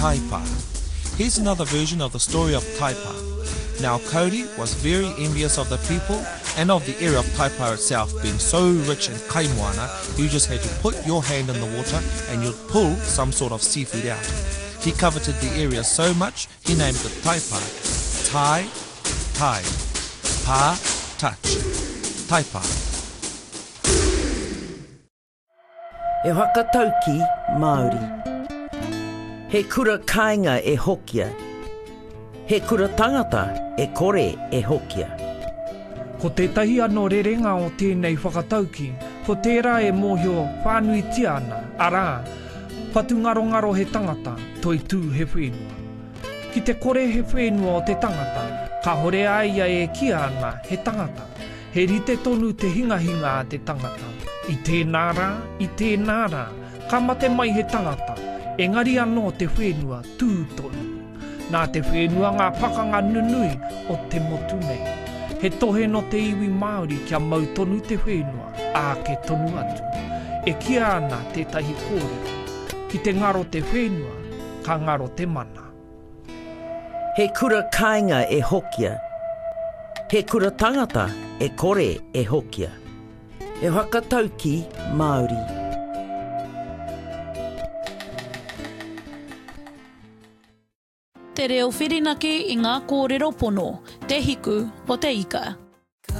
Taipa. Here's another version of the story of Taipa. Now Cody was very envious of the people and of the area of Taipa itself being so rich in kaimoana. You just had to put your hand in the water and you'd pull some sort of seafood out. He coveted the area so much he named it Taipa. Tai, tai, pa, touch. Taipa. E whakatauki Māori. He kura kāinga e hokia. He kura tangata e kore e hokia. Ko tētahi anō rerenga o tēnei whakatauki, ko tērā e mōhio whānuitia ana, arā, whatungarongaro he tangata, toi tū he whenua. Ki te kore he whenua o te tangata, ka hore aia e kia ana he tangata, he rite tonu te hingahinga a te tangata. I tēnā rā, ka mate mai he tangata, engari anō te whenua tū tonu. Nā te whenua ngā pakanga nunui o te motu nei. He tohe no te iwi Māori kia mau tonu te whenua, a ke tonu atu. E kia ana tētahi kōrero. Ki te ngaro te whenua, ka ngaro te mana. He kura kāinga e hokia. He kura tangata e kore e hokia. E whakatauki Māori. Te reo whirinaki i ngā kōrero pono, te hiku o te ika.